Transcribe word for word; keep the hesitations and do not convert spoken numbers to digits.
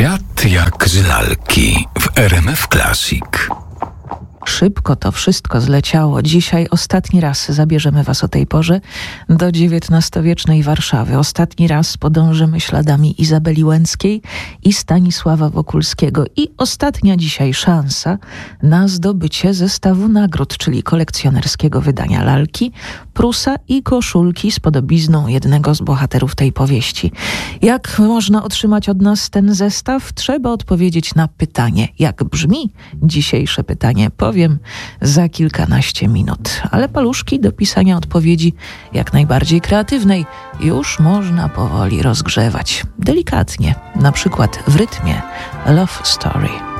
Świat jak z lalki w R M F Classic. Szybko to wszystko zleciało. Dzisiaj ostatni raz zabierzemy was o tej porze do dziewiętnastowiecznej Warszawy. Ostatni raz podążymy śladami Izabeli Łęckiej i Stanisława Wokulskiego. I ostatnia dzisiaj szansa na zdobycie zestawu nagród, czyli kolekcjonerskiego wydania lalki, prusa i koszulki z podobizną jednego z bohaterów tej powieści. Jak można otrzymać od nas ten zestaw? Trzeba odpowiedzieć na pytanie. Jak brzmi dzisiejsze pytanie? Powiem za kilkanaście minut. Ale paluszki do pisania odpowiedzi jak najbardziej kreatywnej już można powoli rozgrzewać. Delikatnie, na przykład w rytmie Love Story.